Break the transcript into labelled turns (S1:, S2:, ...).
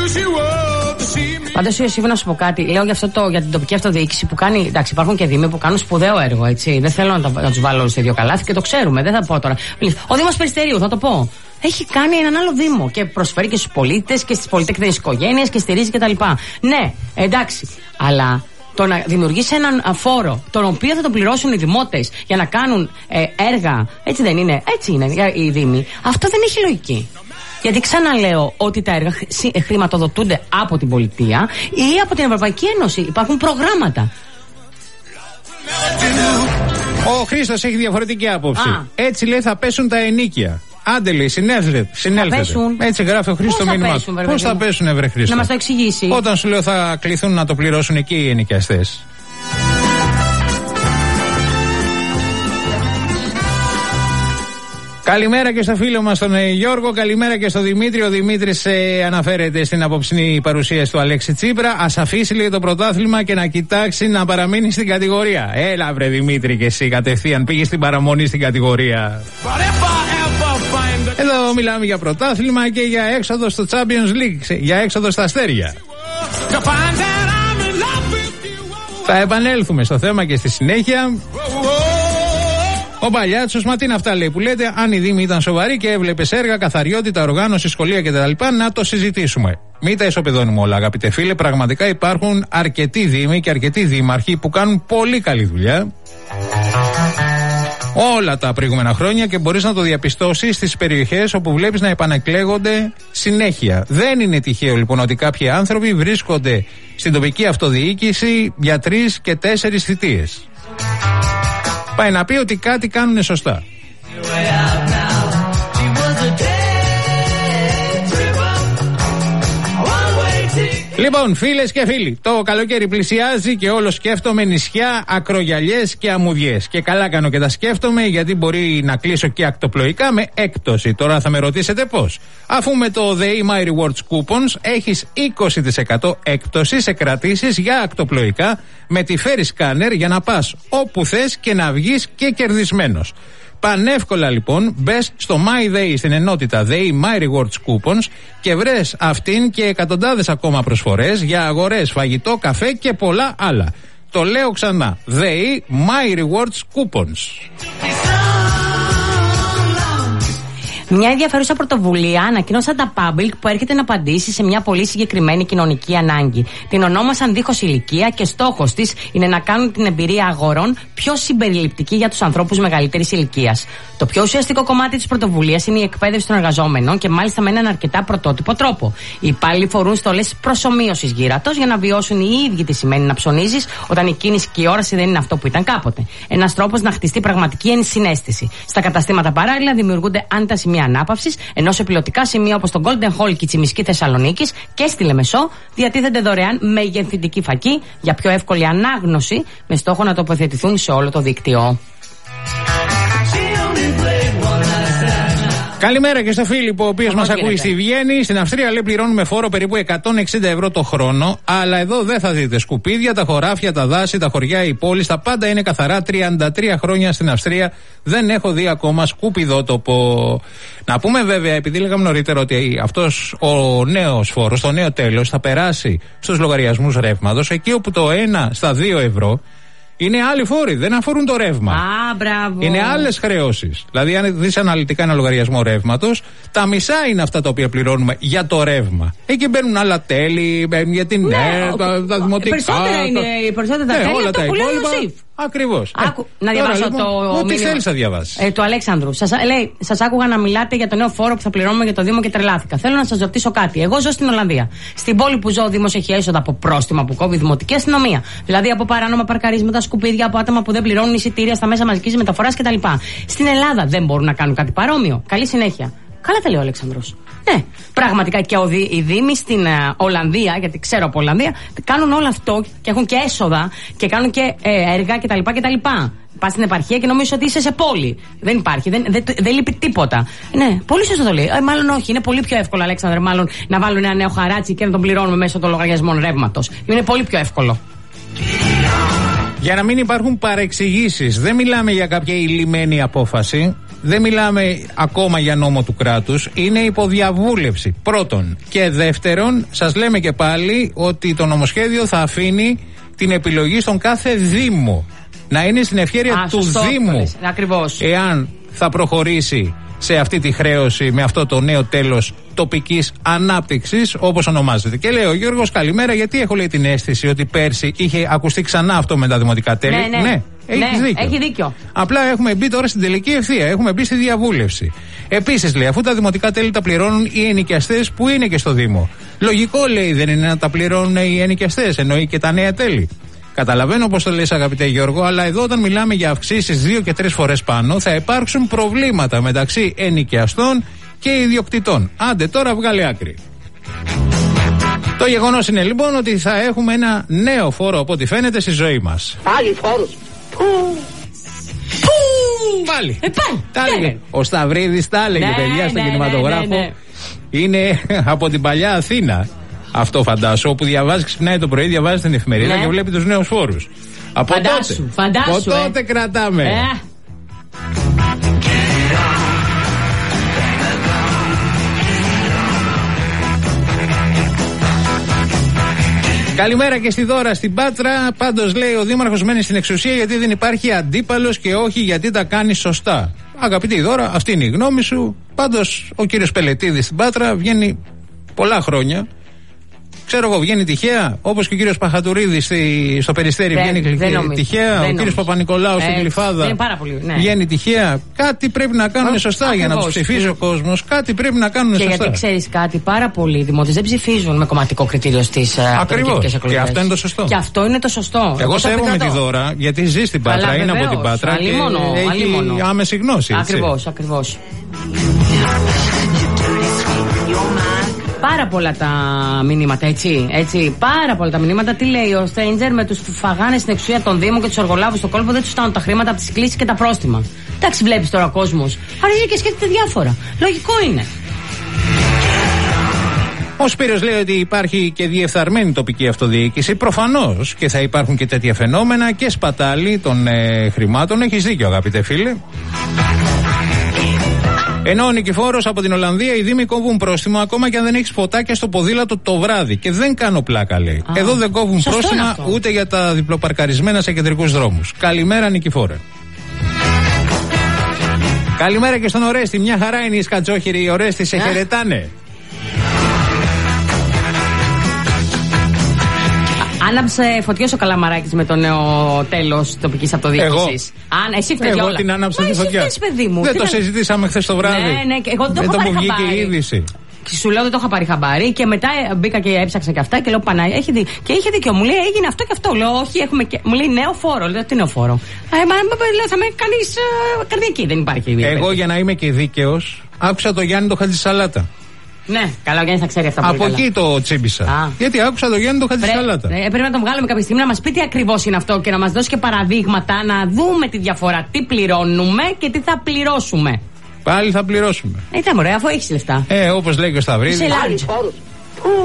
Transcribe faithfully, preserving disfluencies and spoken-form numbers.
S1: Πάντως, εσύ να σου πω κάτι. Λέω για, αυτό το, για την τοπική αυτοδιοίκηση που κάνει. Εντάξει, υπάρχουν και δήμοι που κάνουν σπουδαίο έργο, έτσι. Δεν θέλω να, να του βάλω όλου στο ίδιο καλάθι και το ξέρουμε. Δεν θα πω τώρα. Ο Δήμος Περιστερίου, θα το πω. Έχει κάνει έναν άλλο Δήμο και προσφέρει και στους πολίτες και στις πολυτεχνικές οικογένειες και στηρίζει κτλ. Ναι, εντάξει. Αλλά το να δημιουργήσει έναν φόρο, τον οποίο θα τον πληρώσουν οι δημότες για να κάνουν ε, έργα. Έτσι δεν είναι. Έτσι είναι οι Δήμοι. Αυτό δεν έχει λογική. Γιατί ξαναλέω ότι τα έργα χρηματοδοτούνται από την πολιτεία ή από την Ευρωπαϊκή Ένωση. Υπάρχουν προγράμματα.
S2: Ο Χρήστος έχει διαφορετική άποψη. Α. Έτσι λέει θα πέσουν τα ενοίκια. Άντε λέει, συνέλθετε. Έτσι γράφει ο Χρήστος το μήνυμα. Πώς θα πέσουν, ευρε Χρήστο?
S1: Να μας το εξηγήσει.
S2: Όταν σου λέω θα κληθούν να το πληρώσουν εκεί οι ενοικιαστές. Καλημέρα και στο φίλο μας τον Γιώργο, καλημέρα και στο Δημήτρη. Ο Δημήτρης ε, αναφέρεται στην απόψινή παρουσίαση του Αλέξη Τσίπρα. Ας αφήσει λίγο το πρωτάθλημα και να κοιτάξει να παραμείνει στην κατηγορία. Έλα βρε Δημήτρη και εσύ κατευθείαν πήγε στην παραμονή στην κατηγορία. Εδώ μιλάμε για πρωτάθλημα και για έξοδο στο Champions League, για έξοδο στα αστέρια. Θα επανέλθουμε στο θέμα και στη συνέχεια. Ο Παλιάτσος, μα τι είναι αυτά λέει που λέτε, αν η Δήμη ήταν σοβαρή και έβλεπε έργα, καθαριότητα, οργάνωση, σχολεία κτλ. Να το συζητήσουμε. Μην τα ισοπεδώνουμε όλα, αγαπητέ φίλε. Πραγματικά υπάρχουν αρκετοί Δήμοι και αρκετοί Δήμαρχοι που κάνουν πολύ καλή δουλειά όλα τα προηγούμενα χρόνια και μπορείς να το διαπιστώσεις στις περιοχές όπου βλέπεις να επανεκλέγονται συνέχεια. Δεν είναι τυχαίο λοιπόν ότι κάποιοι άνθρωποι βρίσκονται στην τοπική αυτοδιοίκηση για τρεις και τέσσερις θητείες. Πάει να πει ότι κάτι κάνουν σωστά. Λοιπόν, φίλες και φίλοι, το καλοκαίρι πλησιάζει και όλο σκέφτομαι νησιά, ακρογιαλιές και αμμουδιές. Και καλά κάνω και τα σκέφτομαι, γιατί μπορεί να κλείσω και ακτοπλοϊκά με έκπτωση. Τώρα θα με ρωτήσετε πώς. Αφού με το The My Rewards Coupons έχεις είκοσι τοις εκατό έκπτωση σε κρατήσεις για ακτοπλοϊκά με τη Ferry Scanner για να πας όπου θες και να βγεις και κερδισμένος. Πανεύκολα λοιπόν μπες στο MyDay στην ενότητα The My Rewards Coupons και βρες αυτήν και εκατοντάδες ακόμα προσφορές για αγορές, φαγητό, καφέ και πολλά άλλα. Το λέω ξανά, The My Rewards Coupons.
S1: Μια ενδιαφέρουσα πρωτοβουλία ανακοίνωσαν τα Public που έρχεται να απαντήσει σε μια πολύ συγκεκριμένη κοινωνική ανάγκη. Την ονόμασαν δίχως ηλικία και στόχος της είναι να κάνουν την εμπειρία αγορών πιο συμπεριληπτική για τους ανθρώπους μεγαλύτερης ηλικίας. Το πιο ουσιαστικό κομμάτι της πρωτοβουλίας είναι η εκπαίδευση των εργαζόμενων και μάλιστα με έναν αρκετά πρωτότυπο τρόπο. Οι υπάλληλοι φορούν στολές προσομοίωσης γύρατος για να βιώσουν οι ίδιοι τι σημαίνει να ψωνίζεις όταν η κίνηση και η όραση δεν είναι αυτό που ήταν κάποτε. Ένας τρόπος να χτιστεί πραγματική ενσυναίσθηση. Στα καταστήματα παράλληλα δημιουργούνται άνετα σημεία ανάπαυσης, ενώ σε πιλωτικά σημεία όπως το Golden Hall και η Τσιμισκή Θεσσαλονίκης και στη Λεμεσό διατίθενται δωρεάν μεγενθυντική φακή για πιο εύκολη ανάγνωση με στόχο να τοποθετηθούν σε όλο το δίκτυο.
S2: Καλημέρα και στο Φίλιππο, ο οποίος μας ακούει στη Βιέννη. Στην Αυστρία λέει πληρώνουμε φόρο περίπου εκατόν εξήντα ευρώ το χρόνο. Αλλά εδώ δεν θα δείτε σκουπίδια, τα χωράφια, τα δάση, τα χωριά, οι πόλεις, τα πάντα είναι καθαρά. τριάντα τρία χρόνια στην Αυστρία δεν έχω δει ακόμα σκουπιδότοπο. Να πούμε βέβαια, επειδή λέγαμε νωρίτερα ότι αυτός ο νέος φόρος, το νέο τέλος θα περάσει στους λογαριασμούς ρεύματος, εκεί όπου το ένα στα δύο ευρώ. Είναι άλλοι φόροι, δεν αφορούν το ρεύμα.
S1: Α, μπράβο.
S2: Είναι άλλες χρεώσεις. Δηλαδή, αν δεις αναλυτικά ένα λογαριασμό ρεύματος, τα μισά είναι αυτά τα οποία πληρώνουμε για το ρεύμα. Εκεί μπαίνουν άλλα τέλη, για την
S1: ναι,
S2: ΕΡΤ, τα, τα δημοτικά.
S1: Περισσότερα είναι οι περισσότερα τα
S2: ναι,
S1: τέλη,
S2: όλα
S1: αυτό
S2: τα
S1: που λέει ο
S2: υπόλοιπα. Ακριβώς.
S1: Άκου, ε, να διαβάσω
S2: τώρα,
S1: το
S2: λοιπόν,
S1: μήνυμα.
S2: Τι θέλεις να διαβάσεις.
S1: Ε, του Αλέξανδρου. Σας, λέει, σας άκουγα να μιλάτε για το νέο φόρο που θα πληρώνουμε για το Δήμο και τρελάθηκα. Θέλω να σας ρωτήσω κάτι. Εγώ ζω στην Ολλανδία. Στην πόλη που ζω, ο Δήμος έχει έσοδα από πρόστιμα που κόβει η δημοτική αστυνομία. Δηλαδή από παράνομα παρκαρίσματα, σκουπίδια, από άτομα που δεν πληρώνουν εισιτήρια στα μέσα μαζικής μεταφοράς κτλ. Στην Ελλάδα δεν μπορούν να κάνουν κάτι παρόμοιο. Καλή συνέχεια. Καλά τα λέει ο Αλέξανδρος. Ναι, πραγματικά και οι Δήμοι στην uh, Ολλανδία, γιατί ξέρω από Ολλανδία, κάνουν όλο αυτό και έχουν και έσοδα και κάνουν και ε, έργα κτλ. κτλ. Πας στην επαρχία και νομίζεις ότι είσαι σε πόλη. Δεν υπάρχει, δεν, δεν, δεν λείπει τίποτα. Ναι, πολύ σωστό το λέει. Ε, μάλλον όχι, είναι πολύ πιο εύκολο, Αλέξανδρε, μάλλον να βάλουν ένα νέο χαράτσι και να τον πληρώνουμε μέσω των λογαριασμών ρεύματος. Είναι πολύ πιο εύκολο.
S2: Για να μην υπάρχουν παρεξηγήσεις, δεν μιλάμε για κάποια ηλυμένη απόφαση. δεν μιλάμε ακόμα για νόμο του κράτους, είναι υποδιαβούλευση. Πρώτον. Και δεύτερον, σας λέμε και πάλι ότι το νομοσχέδιο θα αφήνει την επιλογή στον κάθε Δήμο. Να είναι στην ευχέρεια
S1: Α,
S2: του
S1: σωστό,
S2: Δήμου.
S1: Ακριβώς.
S2: Εάν θα προχωρήσει σε αυτή τη χρέωση με αυτό το νέο τέλος τοπικής ανάπτυξης, όπως ονομάζεται. Και λέει ο Γιώργος, καλημέρα, γιατί έχω λέει την αίσθηση ότι πέρσι είχε ακουστεί ξανά αυτό με τα δημοτικά τέλη.
S1: Ναι, ναι.
S2: ναι. Έχεις
S1: ναι,
S2: δίκιο.
S1: Έχει δίκιο.
S2: Απλά έχουμε μπει τώρα στην τελική ευθεία. Έχουμε μπει στη διαβούλευση. Επίσης, λέει, αφού τα δημοτικά τέλη τα πληρώνουν οι ενοικιαστές που είναι και στο Δήμο. Λογικό, λέει, δεν είναι να τα πληρώνουν οι ενοικιαστές, εννοεί και τα νέα τέλη. Καταλαβαίνω πώς το λες, αγαπητέ Γιώργο, αλλά εδώ όταν μιλάμε για αυξήσεις δύο και τρεις φορές πάνω, θα υπάρξουν προβλήματα μεταξύ ενοικιαστών και ιδιοκτητών. Άντε τώρα βγάλε άκρη. Το γεγονός είναι λοιπόν ότι θα έχουμε ένα νέο φόρο από ό,τι φαίνεται στη ζωή μας.
S3: Πάλι φόρος.
S2: Πάλι.
S1: Ε, πάλι.
S2: Τα έλεγε. Ο Σταυρίδης τα έλεγε,
S1: Ναι,
S2: παιδιά, στον
S1: ναι,
S2: κινηματογράφο.
S1: ναι, ναι, ναι.
S2: Είναι από την παλιά Αθήνα. Αυτό φαντάσου. Όπου διαβάζει, ξυπνάει το πρωί, διαβάζει την εφημερίδα
S1: Ναι.
S2: και βλέπει τους νέους φόρους. Από
S1: Φαντάσου,
S2: τότε.
S1: φαντάσου,
S2: Από τότε
S1: ε.
S2: κρατάμε.
S1: Ε.
S2: Καλημέρα και στη Δώρα στην Πάτρα. Πάντως λέει ο Δήμαρχος μένει στην εξουσία γιατί δεν υπάρχει αντίπαλος και όχι γιατί τα κάνει σωστά. Αγαπητή Δώρα, αυτή είναι η γνώμη σου. Πάντως ο κύριος Πελετίδης στην Πάτρα βγαίνει πολλά χρόνια. Ξέρω εγώ, βγαίνει τυχαία, όπως και ο κύριος Παχατουρίδης στη, στο Περιστέρι
S1: Δεν-
S2: βγαίνει
S1: δεν νομίζω,
S2: τυχαία.
S1: δεν
S2: Ο κύριος
S1: νομίζω.
S2: Παπα-Νικολάου στην
S1: Ε,
S2: Γλυφάδα
S1: είναι πάρα πολύ, ναι.
S2: βγαίνει τυχαία. Κάτι πρέπει να κάνουν
S1: Α,
S2: σωστά για να τους
S1: ακριβώς.
S2: ψηφίζει ο κόσμος. Κάτι πρέπει να κάνουν
S1: Και
S2: σωστά.
S1: γιατί ξέρεις κάτι, πάρα πολλοί δημότες δεν ψηφίζουν με κομματικό κριτήριο στις ε, αυτοδιοικητικές εκλογές.
S2: Και αυτό είναι το σωστό.
S1: Και αυτό είναι το σωστό.
S2: Εγώ
S1: το
S2: σέβομαι τη
S1: επικρατώ.
S2: Δώρα γιατί ζει στην Πάτρα,
S1: Καλά,
S2: είναι από την
S1: βεβαίως.
S2: Πάτρα και
S1: Αλλήμονο,
S2: έχει
S1: αλλήμονο.
S2: άμεση γνώση. έτσι.
S1: Ακριβώς, ακριβώς. Πάρα πολλά τα μηνύματα, έτσι, έτσι. Πάρα πολλά τα μηνύματα. Τι λέει ο Στρέιντζερ με τους που φαγάνε στην εξουσία των Δήμων και τους εργολάβους στο κόλπο, δεν τους στάνουν τα χρήματα από τις κλήσεις και τα πρόστιμα. Εντάξει, βλέπεις τώρα ο κόσμος. Αρχίζει και σκέφτεται διάφορα. Λογικό είναι.
S2: Ο Σπύρος λέει ότι υπάρχει και διεφθαρμένη τοπική αυτοδιοίκηση. Προφανώς και θα υπάρχουν και τέτοια φαινόμενα και σπατάλη των ε, χρημάτων. Έχεις δίκιο, αγαπητέ φίλε. Ενώ ο Νικηφόρος από την Ολλανδία, οι Δήμοι κόβουν πρόστιμο ακόμα και αν δεν έχεις φωτάκια στο ποδήλατο το βράδυ. Και δεν κάνω πλάκα, λέει.
S1: Α,
S2: Εδώ δεν κόβουν
S1: σωστό είναι
S2: πρόστιμα
S1: αυτό.
S2: ούτε για τα διπλοπαρκαρισμένα σε κεντρικούς δρόμους. Καλημέρα, Νικηφόρε. Καλημέρα και στον Ορέστη. Μια χαρά είναι οι σκατζόχυροι. Οι Ορέστη σε
S1: Α.
S2: χαιρετάνε.
S1: Άναψε φωτιές ο Καλαμαράκης με το νέο τέλος τοπικής αυτοδιοίκησης. Αν εσύ φταίει
S2: Εγώ
S1: όλα.
S2: την άναψα
S1: Μα
S2: τη
S1: εσύ
S2: φωτιά.
S1: φταίς, παιδί μου.
S2: Δεν
S1: Τι
S2: το
S1: να-
S2: συζητήσαμε χθες το βράδυ.
S1: Ναι, ναι, και εγώ δεν το
S2: Δεν
S1: έχω
S2: το
S1: πάρει
S2: μου βγήκε
S1: χαμπάρι.
S2: η είδηση.
S1: Σου λέω δεν το είχα πάρει χαμπάρι και μετά ε, μπήκα και έψαξα και αυτά και λέω Πανάγια. Έχει δει. Και είχε δίκιο. Μου λέει έγινε αυτό και αυτό. Λέω όχι, έχουμε και. Μου λέει νέο φόρο. Λέω τι νέο φόρο. Ε, μα, μα, λέω θα με κάνει ε, καρδιακή. Δεν υπάρχει.
S2: Εγώ για να είμαι και δίκαιος άκουσα το Γιάννη το Χατζησαλάτα.
S1: Ναι, καλά, ο Γιάννης θα ξέρει αυτά πολύ
S2: Από
S1: καλά.
S2: εκεί το τσίμπησα.
S1: Α.
S2: Γιατί άκουσα το Γιάννη το Χατζησαλάτα.
S1: Πρέ, ε, πρέπει να τον βγάλουμε κάποια στιγμή να μας πει τι ακριβώς είναι αυτό και να μας δώσει και παραδείγματα να δούμε τη διαφορά. Τι πληρώνουμε και τι θα πληρώσουμε.
S2: Πάλι θα πληρώσουμε.
S1: Ε, ήταν ωραία, αφού έχεις λεφτά.
S2: Ε, όπως λέει και ο Σταυρίδης.
S1: Είσαι
S3: Πάλι
S1: large.
S3: φόρος.